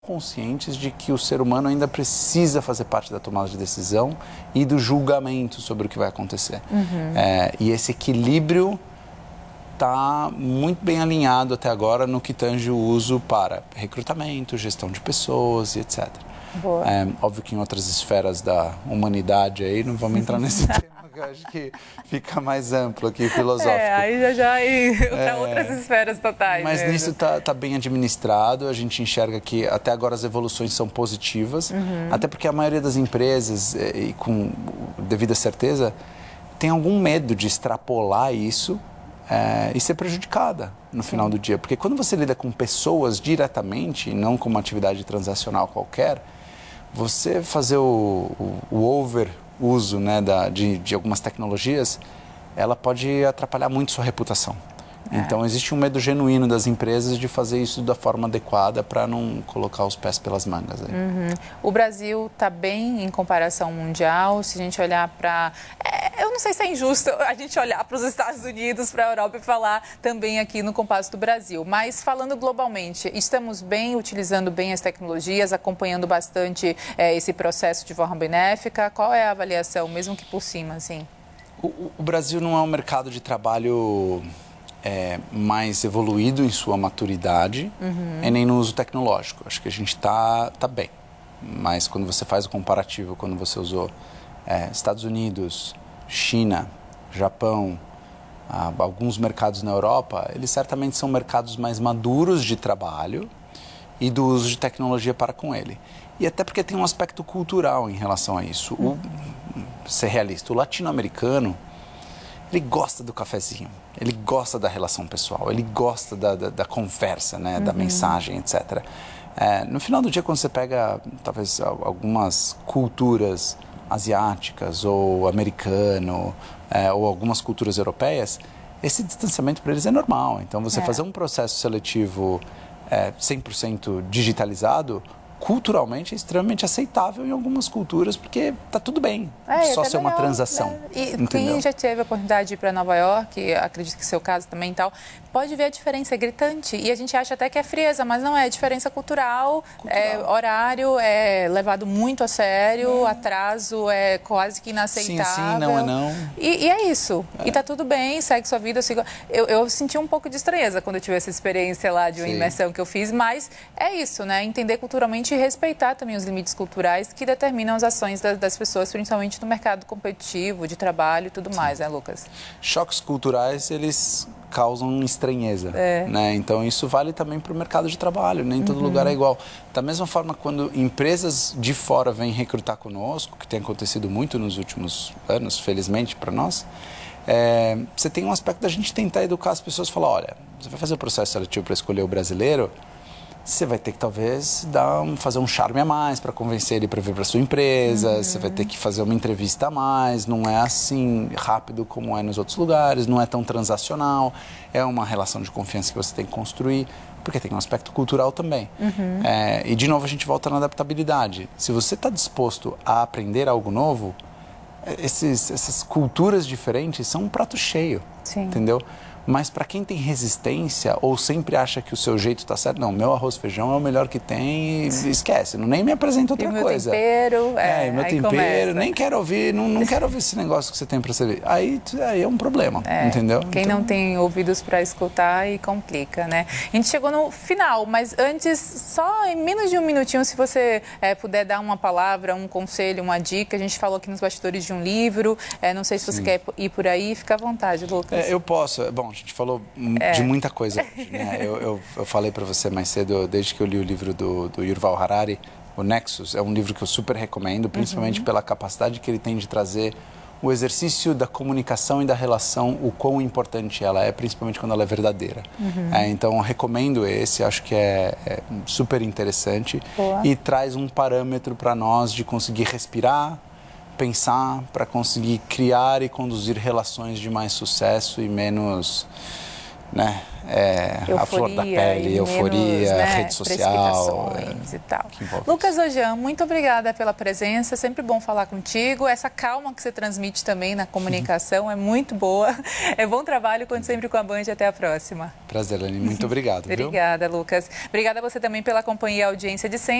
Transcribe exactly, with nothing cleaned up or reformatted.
conscientes de que o ser humano ainda precisa fazer parte da tomada de decisão e do julgamento sobre o que vai acontecer. Uhum. É, e esse equilíbrio está muito bem alinhado até agora no que tange o uso para recrutamento, gestão de pessoas e etcétera. Boa. É, óbvio que em outras esferas da humanidade aí não vamos entrar nesse tema, que eu acho que fica mais amplo aqui, filosófico. É, aí já já ir para é, outras esferas totais. Mas mesmo. nisso está tá bem administrado, a gente enxerga que até agora as evoluções são positivas, uhum. até porque a maioria das empresas, e com devida certeza, tem algum medo de extrapolar isso é, e ser prejudicada no Sim. final do dia. Porque quando você lida com pessoas diretamente, e não com uma atividade transacional qualquer, você fazer o, o, o over uso né, da, de, de algumas tecnologias, ela pode atrapalhar muito sua reputação. É. Então, existe um medo genuíno das empresas de fazer isso da forma adequada para não colocar os pés pelas mangas. Aí. Uhum. O Brasil está bem em comparação mundial. Se a gente olhar para... É, eu não sei se é injusto a gente olhar para os Estados Unidos, para a Europa e falar também aqui no compasso do Brasil. Mas falando globalmente, estamos bem, utilizando bem as tecnologias, acompanhando bastante é, esse processo de forma benéfica. Qual é a avaliação, mesmo que por cima, assim? O, o Brasil não é um mercado de trabalho... É, mais evoluído em sua maturidade uhum. e nem no uso tecnológico. Acho que a gente está tá bem. Mas quando você faz o comparativo, quando você usou é, Estados Unidos, China, Japão, ah, alguns mercados na Europa, eles certamente são mercados mais maduros de trabalho e do uso de tecnologia para com ele. E até porque tem um aspecto cultural em relação a isso. O, ser realista, o latino-americano ele gosta do cafezinho, ele gosta da relação pessoal, ele gosta da, da, da conversa, né, uhum. da mensagem, etcétera. É, no final do dia, quando você pega, talvez, algumas culturas asiáticas ou americano, é, ou algumas culturas europeias, esse distanciamento para eles é normal. Então, você é. fazer um processo seletivo é, cem por cento digitalizado, culturalmente é extremamente aceitável em algumas culturas, porque tá tudo bem, é, só ser uma transação. Né? E entendeu? Quem já teve a oportunidade de ir para Nova York, acredito que seu caso também e tal, pode ver a diferença, é gritante. E a gente acha até que é frieza, mas não é, é diferença cultural, cultural. É, horário é levado muito a sério, é. atraso é quase que inaceitável. Sim, sim, não é não. E, e é isso. É. E tá tudo bem, segue sua vida. Eu, sigo... eu, eu senti um pouco de estranheza quando eu tive essa experiência lá de uma sim. imersão que eu fiz, mas é isso, né? Entender culturalmente e respeitar também os limites culturais que determinam as ações das, das pessoas, principalmente no mercado competitivo, de trabalho e tudo Sim. mais, né, Lucas? Choques culturais, eles causam estranheza, é. né? Então, isso vale também para o mercado de trabalho, nem todo uhum. lugar é igual. Da mesma forma, quando empresas de fora vêm recrutar conosco, que tem acontecido muito nos últimos anos, felizmente para nós, é, você tem um aspecto da gente tentar educar as pessoas, falar, olha, você vai fazer o processo seletivo para escolher o brasileiro, você vai ter que talvez dar um, fazer um charme a mais para convencer ele para vir para sua empresa, uhum. você vai ter que fazer uma entrevista a mais, não é assim rápido como é nos outros lugares, não é tão transacional, é uma relação de confiança que você tem que construir, porque tem um aspecto cultural também. Uhum. É, e de novo a gente volta na adaptabilidade. Se você está disposto a aprender algo novo, esses, essas culturas diferentes são um prato cheio, Sim. entendeu? Mas para quem tem resistência ou sempre acha que o seu jeito está certo, não, meu arroz e feijão é o melhor que tem e esquece, não, nem me apresenta outra e meu coisa. Tempero, é, é, meu aí tempero, começa. nem quero ouvir, não, não quero ouvir esse negócio que você tem para servir. Aí, aí é um problema, é, entendeu? Quem então... não tem ouvidos para escutar e complica, né? A gente chegou no final, mas antes, só em menos de um minutinho, se você é, puder dar uma palavra, um conselho, uma dica. A gente falou aqui nos bastidores de um livro, é, não sei se você Sim. quer ir por aí, fica à vontade, Lucas. É, eu posso, bom, a gente falou é. de muita coisa hoje, né? Eu, eu, eu falei para você mais cedo, desde que eu li o livro do, do Yuval Harari, o Nexus, é um livro que eu super recomendo, principalmente uhum. pela capacidade que ele tem de trazer o exercício da comunicação e da relação, o quão importante ela é, principalmente quando ela é verdadeira. Uhum. É, então, recomendo esse, acho que é, é super interessante Boa. E traz um parâmetro para nós de conseguir respirar, pensar, para conseguir criar e conduzir relações de mais sucesso e menos né? É, euforia, a flor da pele, euforia, menos, né, rede social. É, e tal. Lucas Ojan, muito obrigada pela presença, sempre bom falar contigo. Essa calma que você transmite também na comunicação é muito boa. É bom trabalho, conte sempre com a Band. Até a próxima. Prazer, Lani. Muito obrigado. Obrigada, viu? Lucas. Obrigada a você também pela companhia e audiência de sempre.